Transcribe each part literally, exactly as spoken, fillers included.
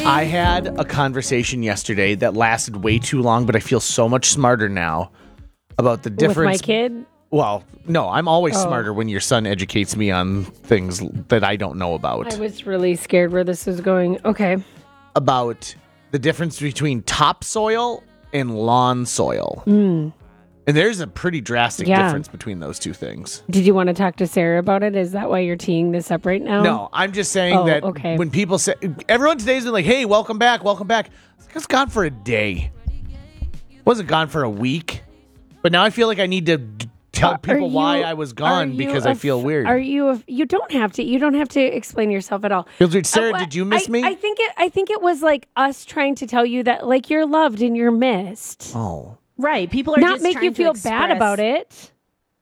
I had a conversation yesterday that lasted way too long, but I feel so much smarter now about the difference. With my kid? Well, no, I'm always Oh. smarter when your son educates me on things that I don't know about. I was really scared where this is going. Okay. About the difference between topsoil and lawn soil. Mm. And there's a pretty drastic Yeah. difference between those two things. Did you want to talk to Sarah about it? Is that why you're teeing this up right now? No, I'm just saying Oh, that okay. when people say, everyone today's been like, hey, welcome back, welcome back. It's like, I was gone for a day. Wasn't gone for a week. But now I feel like I need to d- tell Are people you- why I was are gone you because a I feel f- weird. Are you? A, you don't have to. You don't have to explain yourself at all. Feels weird. Sarah, Uh, did you miss I, me? I think it. I think it was like us trying to tell you that like you're loved and you're missed. oh. Right. People are Not just make trying you to feel express, bad about it.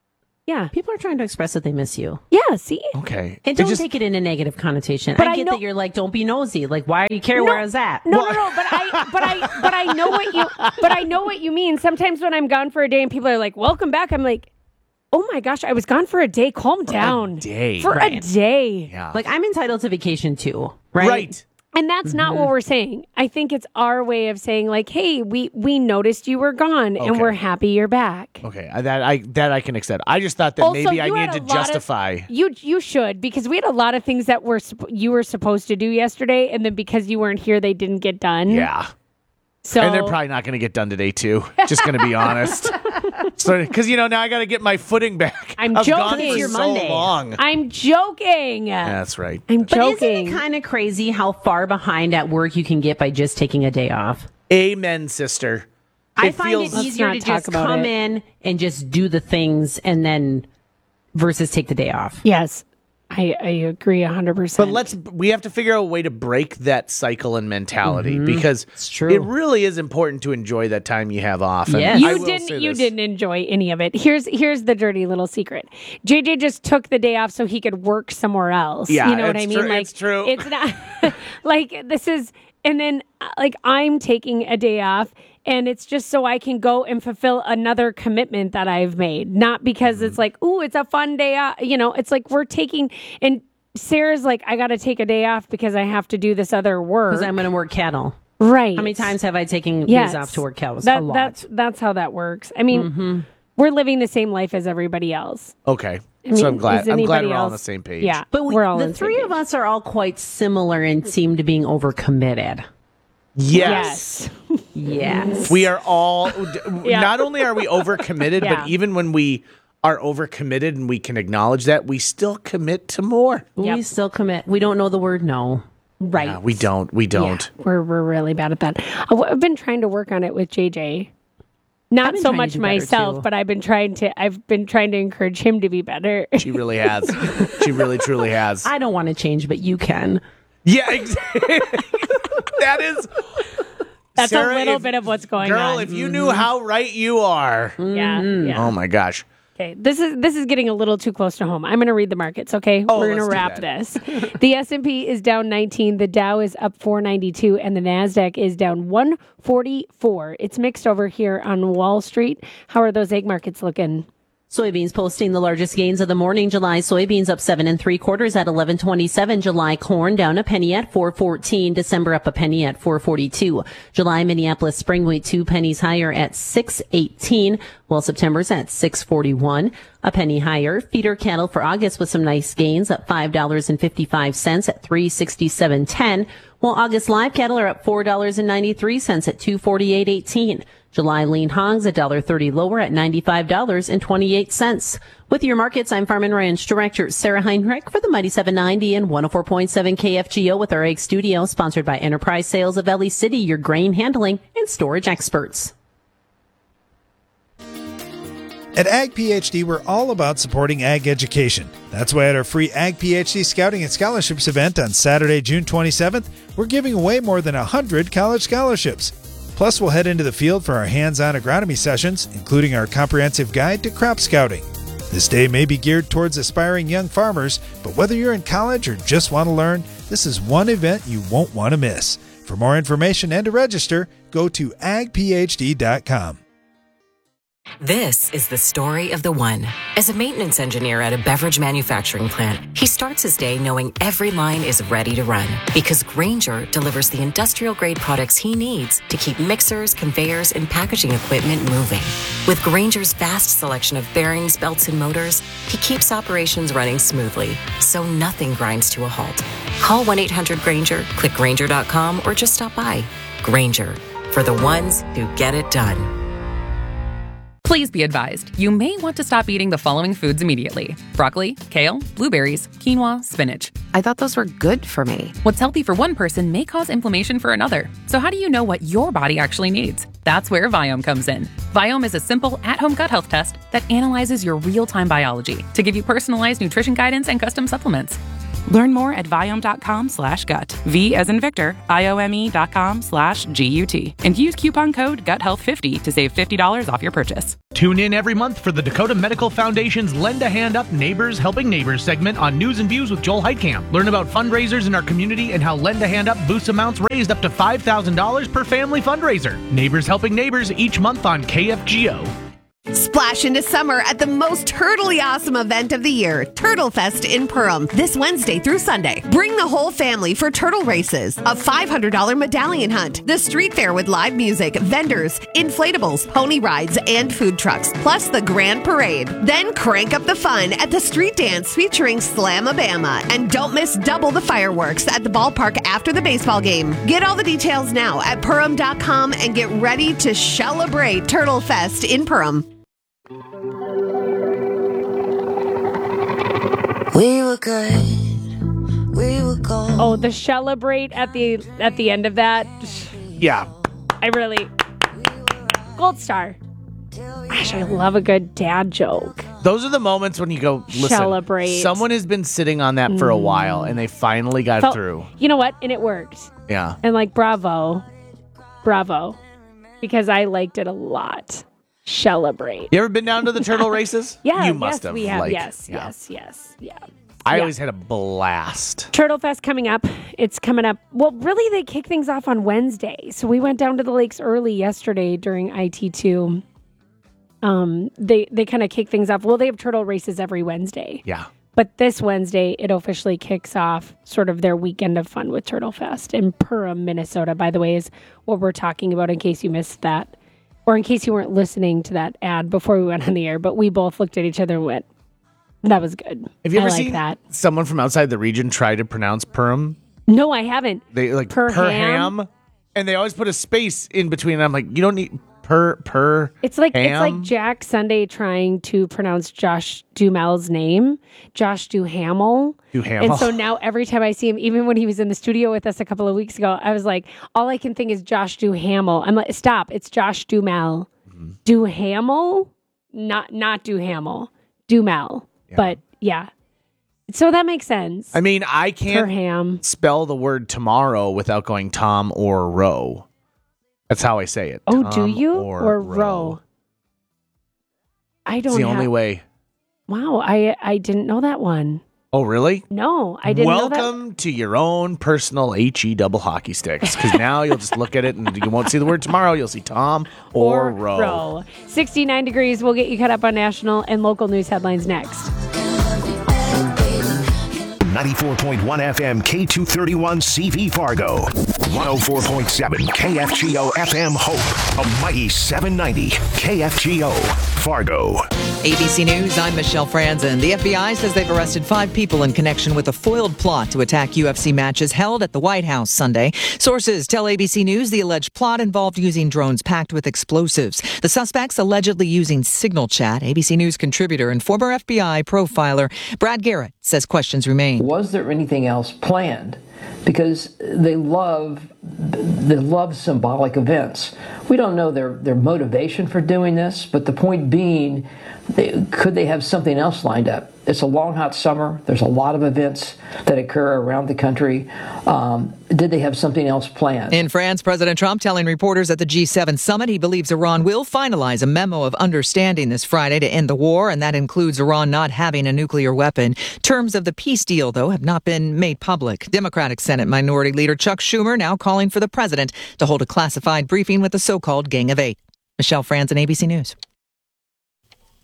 Yeah. People are trying to express that they miss you. Yeah. See. Okay. And It don't just- take it in a negative connotation. But I I get know- that you're like, don't be nosy. Like, why do you care where I was at? No, no, no. But I, but I, but I know what you, but I know what you mean. Sometimes when I'm gone for a day and people are like, "Welcome back," I'm like, "Oh my gosh, I was gone for a day. Calm down." day. For a Right. day. Yeah. Like, I'm entitled to vacation too, right? Right. And that's not Mm-hmm. what we're saying. I think it's our way of saying like, "Hey, we we noticed you were gone, and Okay. we're happy you're back." Okay. I- That I that I can accept. I just thought that Also, maybe I you had needed a to lot of- justify. You you should, because we had a lot of things that were supp- you were supposed to do yesterday, and then because you weren't here, they didn't get done. Yeah. So And they're probably not going to get done today, too. Just going to be honest. So, because, you know, now I got to get my footing back. I'm I've gone joking. for It's your so Monday. long. I'm joking. Yeah, that's right. I'm But joking. isn't it kind of crazy how far behind at work you can get by just taking a day off? Amen, sister. I It find feels- it Let's easier not to talk just about come it. in and just do the things and then versus take the day off. Yes, I, I agree one hundred percent. But let's we have to figure out a way to break that cycle and mentality because It's true. it really is important to enjoy that time you have off. And Yes. I You will didn't. say You this. didn't enjoy any of it. Here's here's the dirty little secret. J J just took the day off so he could work somewhere else. Yeah, you know what it's I mean. true- Like it's true. It's not like this is. And then uh, like I'm taking a day off, and it's just so I can go and fulfill another commitment that I've made. Not because it's like, ooh, it's a fun day off. You know, it's like we're taking and. Sarah's like, I got to take a day off because I have to do this other work. Because I'm going to work cattle. Right. How many times have I taken Yes. days off to work cows? That, a lot. That's that's how that works. I mean, we're living the same life as everybody else. Okay. I mean, so I'm glad is I'm glad anybody we're all on the else- same page. Yeah, But we, we're all on the the same three of page. us are all quite similar and seem to being overcommitted. Yes. Yes. Yes. We are all Yeah. not only are we overcommitted, Yeah. but even when we are overcommitted and we can acknowledge that, we still commit to more. We Yep. still commit. We don't know the word no. Right. Yeah, we don't. We don't. We're we're really bad at that. I- I've been trying to work on it with J J. Not been so trying to much do better, myself, too. but I've been trying to. I've been trying to encourage him to be better. She really has. She really truly has. I don't want to change, but you can. Yeah, exactly. That is. That's Sarah, a little if- bit of what's going Girl, on. if you knew how right you are. yeah. Yeah. Oh my gosh. Okay, this is this is getting a little too close to home. I'm going to read the markets. Okay, Oh, we're going to let's do wrap that. this. The S and P is down nineteen. The Dow is up four ninety-two, and the Nasdaq is down one forty-four. It's mixed over here on Wall Street. How are those egg markets looking? Soybeans posting the largest gains of the morning. July soybeans up seven and three quarters at eleven twenty-seven. July corn down a penny at four fourteen. December up a penny at four forty-two. July Minneapolis spring wheat two pennies higher at six eighteen. While September's at six forty-one. A penny higher. Feeder cattle for August with some nice gains up five dollars and fifty-five cents at three sixty-seven ten. While August live cattle are up four dollars and ninety-three cents at two forty-eight eighteen. July lean hogs one dollar thirty lower at ninety-five dollars and twenty-eight cents. With your markets, I'm Farm and Ranch Director Sarah Heinrich for the Mighty seven ninety and one oh four point seven K F G O with our Egg Studio, sponsored by Enterprise Sales of Valley City, your grain handling and storage experts. At Ag PhD, we're all about supporting ag education. That's why at our free Ag PhD Scouting and Scholarships event on Saturday, June twenty-seventh, we're giving away more than one hundred college scholarships. Plus, we'll head into the field for our hands-on agronomy sessions, including our comprehensive guide to crop scouting. This day may be geared towards aspiring young farmers, but whether you're in college or just want to learn, this is one event you won't want to miss. For more information and to register, go to ag p h d dot com. This is the story of the one. As a maintenance engineer at a beverage manufacturing plant, he starts his day knowing every line is ready to run because Grainger delivers the industrial-grade products he needs to keep mixers, conveyors, and packaging equipment moving. With Grainger's vast selection of bearings, belts, and motors, he keeps operations running smoothly, so nothing grinds to a halt. Call one eight hundred Grainger, click Grainger dot com, or just stop by. Grainger, for the ones who get it done. Please be advised, you may want to stop eating the following foods immediately. Broccoli, kale, blueberries, quinoa, spinach. I thought those were good for me. What's healthy for one person may cause inflammation for another. So how do you know what your body actually needs? That's where Viome comes in. Viome is a simple, at-home gut health test that analyzes your real-time biology to give you personalized nutrition guidance and custom supplements. Learn more at Viome.com slash gut. V as in Victor, I-O-M-E dot com slash G-U-T. And use coupon code gut health fifty to save fifty dollars off your purchase. Tune in every month for the Dakota Medical Foundation's Lend a Hand Up Neighbors Helping Neighbors segment on News and Views with Joel Heitkamp. Learn about fundraisers in our community and how Lend a Hand Up boosts amounts raised up to five thousand dollars per family fundraiser. Neighbors Helping Neighbors each month on K F G O. Splash into summer at the most turtly awesome event of the year, Turtle Fest in Perham, this Wednesday through Sunday. Bring the whole family for turtle races, a five hundred dollars medallion hunt, the street fair with live music, vendors, inflatables, pony rides, and food trucks, plus the grand parade. Then crank up the fun at the street dance featuring Slamabama. And don't miss double the fireworks at the ballpark after the baseball game. Get all the details now at Perham dot com and get ready to celebrate Turtle Fest in Perham. We were good. We were gold. Oh, the celebrate at the at the end of that. Yeah. I really gold star. Gosh, I love a good dad joke. Those are the moments when you go, listen, Celebrate. someone has been sitting on that for a while and they finally got Felt- through. You know what? And it worked. Yeah. And like, bravo. Bravo. Because I liked it a lot. Celebrate. You ever been down to the turtle races? Yeah, You must yes, have. we have. like, yes, yeah. yes, yes, yeah. I Yeah. always had a blast. Turtle Fest coming up. It's coming up. Well, really, they kick things off on Wednesday. So we went down to the lakes early yesterday during I T two. Um, they they kind of kick things off. Well, they have turtle races every Wednesday. Yeah. But this Wednesday, it officially kicks off sort of their weekend of fun with Turtle Fest in Perham, Minnesota, by the way, is what we're talking about in case you missed that. Or in case you weren't listening to that ad before we went on the air, but we both looked at each other and went, that was good. Have you I ever like seen that. someone from outside the region try to pronounce Perham? No, I haven't. They like Per Perham, ham? and they always put a space in between. And I'm like, you don't need per per. It's like it's ham? like Jack Sunday trying to pronounce Josh Duhamel's name, Josh Duhamel. Duhamel. And so now every time I see him, even when he was in the studio with us a couple of weeks ago, I was like, all I can think is Josh Duhamel. I'm like, stop, it's Josh Duhamel. Mm-hmm. Duhamel, not not Duhamel, Duhamel. Yeah. But yeah, so that makes sense. I mean, I can't Perham. spell the word tomorrow without going Tom or Roe. That's how I say it. Oh, Tom do you or, or row? row? I don't. It's the have, only way. Wow, I I didn't know that one. Oh, really? No, I didn't know that. Welcome to your own personal H E double hockey sticks, because now you'll just look at it and you won't see the word tomorrow. You'll see Tom or, or Roe. row. sixty-nine degrees. We'll get you caught up on national and local news headlines next. ninety-four point one F M K two thirty-one C V Fargo. one oh four point seven K F G O F M Hope. A mighty seven ninety K F G O Fargo. A B C News, I'm Michelle Franzen. The F B I says they've arrested five people in connection with a foiled plot to attack U F C matches held at the White House Sunday. Sources tell A B C News the alleged plot involved using drones packed with explosives. The suspects allegedly using Signal Chat. A B C News contributor and former F B I profiler Brad Garrett says questions remain. Was there anything else planned? Because they love they love symbolic events. We don't know their, their motivation for doing this, but the point being, they, could they have something else lined up? It's a long, hot summer. There's a lot of events that occur around the country. Um, did they have something else planned? In France, President Trump telling reporters at the G seven summit he believes Iran will finalize a memo of understanding this Friday to end the war, and that includes Iran not having a nuclear weapon. Terms of the peace deal, though, have not been made public. Democratic Senate Minority Leader Chuck Schumer now calling for the president to hold a classified briefing with the so-called Gang of Eight. Michelle Franzen, A B C News.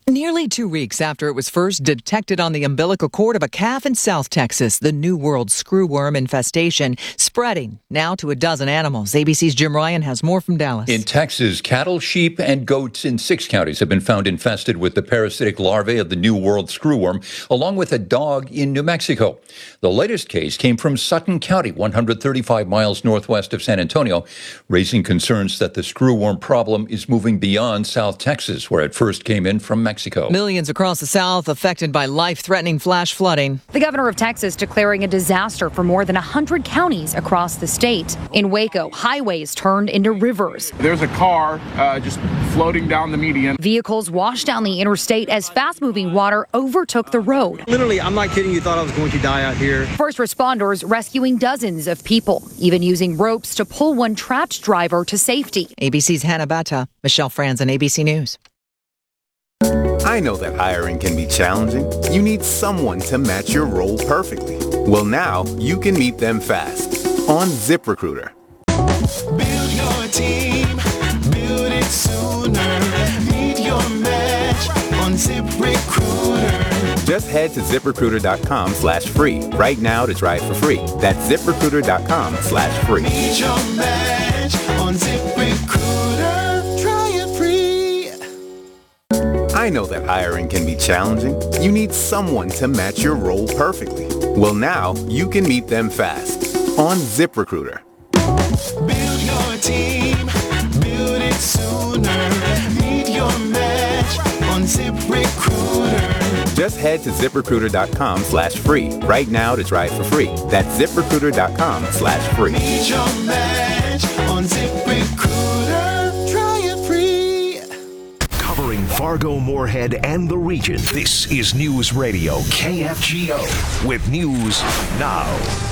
Nearly two weeks after it was first detected on the umbilical cord of a calf in South Texas, the New World screwworm infestation spreading now to a dozen animals. A B C's Jim Ryan has more from Dallas. In Texas, cattle, sheep, and goats in six counties have been found infested with the parasitic larvae of the New World screwworm, along with a dog in New Mexico. The latest case came from Sutton County, one hundred thirty-five miles northwest of San Antonio, raising concerns that the screwworm problem is moving beyond South Texas, where it first came in from Mexico. Mexico. Millions across the South affected by life-threatening flash flooding. The governor of Texas declaring a disaster for more than one hundred counties across the state. In Waco, highways turned into rivers. There's a car uh, just floating down the median. Vehicles washed down the interstate as fast-moving water overtook the road. Literally, I'm not kidding you, thought I was going to die out here. First responders rescuing dozens of people, even using ropes to pull one trapped driver to safety. A B C's Hannah Batta, Michelle Franzen, A B C News. I know that hiring can be challenging. You need someone to match your role perfectly. Well, now you can meet them fast on ZipRecruiter. Build your team, build it sooner. Meet your match on ZipRecruiter. Just head to ZipRecruiter.com slash free right now to try it for free. That's ZipRecruiter.com slash free. Meet your match on ZipRecruiter. Try it free. I know that hiring can be challenging. You need someone to match your role perfectly. Well, now you can meet them fast on ZipRecruiter. Build your team, build it sooner. Meet your match on ZipRecruiter. Just head to ZipRecruiter.com slash free right now to try it for free. That's ZipRecruiter.com slash free. Meet your match on ZipRecruiter. Try it free. Covering Fargo, Moorhead, and the region, this is News Radio K F G O with news now.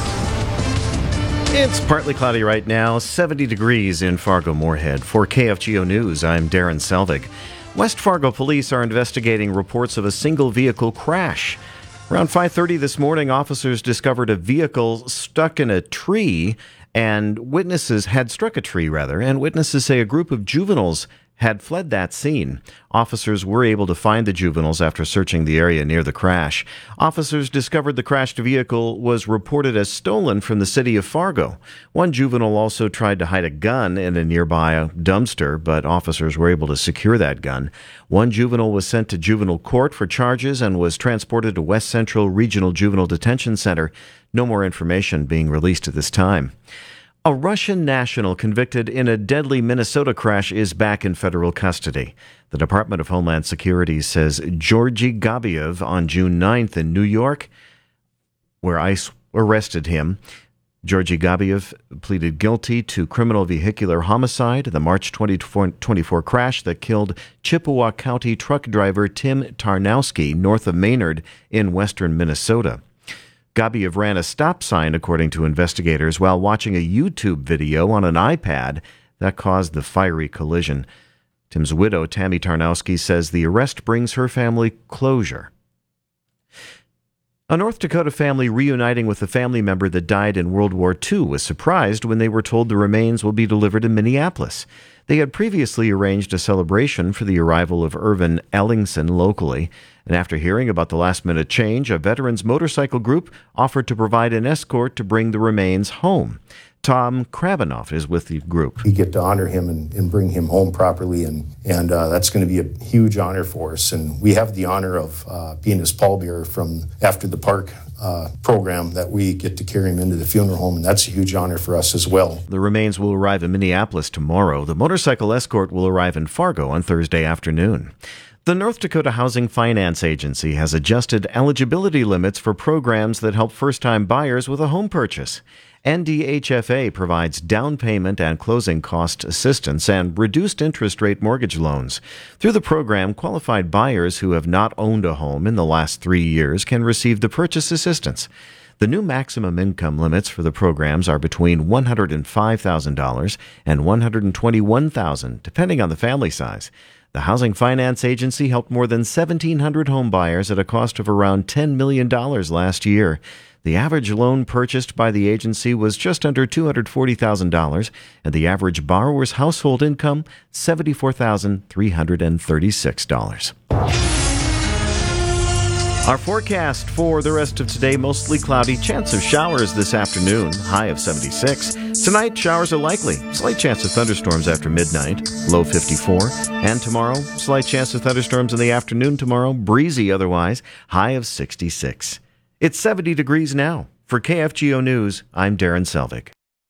It's partly cloudy right now, seventy degrees in Fargo, Moorhead. For K F G O News, I'm Darren Selvig. West Fargo police are investigating reports of a single vehicle crash. Around five thirty this morning, officers discovered a vehicle stuck in a tree, and witnesses had struck a tree, rather, and witnesses say a group of juveniles had fled that scene. Officers were able to find the juveniles after searching the area near the crash. Officers discovered the crashed vehicle was reported as stolen from the city of Fargo. One juvenile also tried to hide a gun in a nearby dumpster, but officers were able to secure that gun. One juvenile was sent to juvenile court for charges and was transported to West Central Regional Juvenile Detention Center. No more information being released at this time. A Russian national convicted in a deadly Minnesota crash is back in federal custody. The Department of Homeland Security says Georgy Gabiev on June ninth in New York, where ICE arrested him. Georgy Gabiev pleaded guilty to criminal vehicular homicide, the March twenty twenty-four crash that killed Chippewa County truck driver Tim Tarnowski north of Maynard in western Minnesota. Gabiev ran a stop sign, according to investigators, while watching a YouTube video on an iPad that caused the fiery collision. Tim's widow, Tammy Tarnowski, says the arrest brings her family closure. A North Dakota family reuniting with a family member that died in World War Two was surprised when they were told the remains will be delivered in Minneapolis. They had previously arranged a celebration for the arrival of Irvin Ellingson locally, and after hearing about the last-minute change, a veterans motorcycle group offered to provide an escort to bring the remains home. Tom Krabanoff is with the group. We get to honor him and, and bring him home properly, and, and uh, that's going to be a huge honor for us. And we have the honor of uh, being his pallbearer from After the Park uh, program, that we get to carry him into the funeral home, and that's a huge honor for us as well. The remains will arrive in Minneapolis tomorrow. The motorcycle escort will arrive in Fargo on Thursday afternoon. The North Dakota Housing Finance Agency has adjusted eligibility limits for programs that help first-time buyers with a home purchase. N D H F A provides down payment and closing cost assistance and reduced interest rate mortgage loans. Through the program, qualified buyers who have not owned a home in the last three years can receive the purchase assistance. The new maximum income limits for the programs are between one hundred five thousand dollars and one hundred twenty-one thousand dollars, depending on the family size. The Housing Finance Agency helped more than seventeen hundred home buyers at a cost of around ten million dollars last year. The average loan purchased by the agency was just under two hundred forty thousand dollars, and the average borrower's household income, seventy-four thousand three hundred thirty-six dollars. Our forecast for the rest of today, mostly cloudy, chance of showers this afternoon, high of seventy-six. Tonight, showers are likely. Slight chance of thunderstorms after midnight, low fifty-four. And tomorrow, slight chance of thunderstorms in the afternoon tomorrow, breezy otherwise, high of sixty-six. It's seventy degrees now. For K F G O News, I'm Darren Selvig.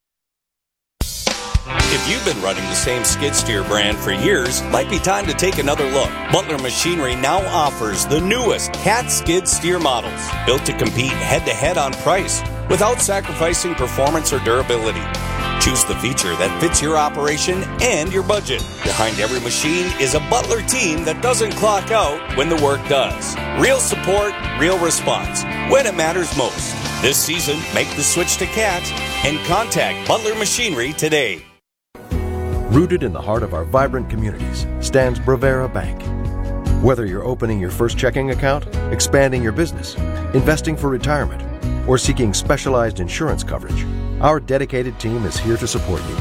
If you've been running the same skid steer brand for years, might be time to take another look. Butler Machinery now offers the newest Cat skid steer models, built to compete head-to-head on price without sacrificing performance or durability. Choose the feature that fits your operation and your budget. Behind every machine is a Butler team that doesn't clock out when the work does. Real support, real response, when it matters most. This season, make the switch to Cat and contact Butler Machinery today. Rooted in the heart of our vibrant communities stands Bravera Bank. Whether you're opening your first checking account, expanding your business, investing for retirement, or seeking specialized insurance coverage, our dedicated team is here to support you.